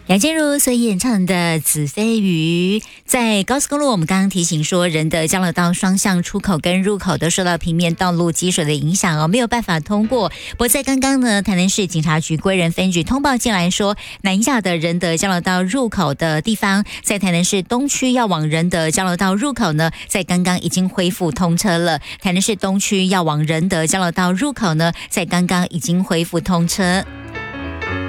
杨建如所演唱的《子非鱼》。在高速公路，我们刚刚提醒说，仁德交流道双向出口跟入口都受到平面道路积水的影响没有办法通过。不过在刚刚呢，台南市警察局归仁分局通报进来说，南下的仁德交流道入口的地方，在台南市东区要往仁德交流道入口呢，在刚刚已经恢复通车了。台南市东区要往仁德交流道入口呢，在刚刚已经恢复通车。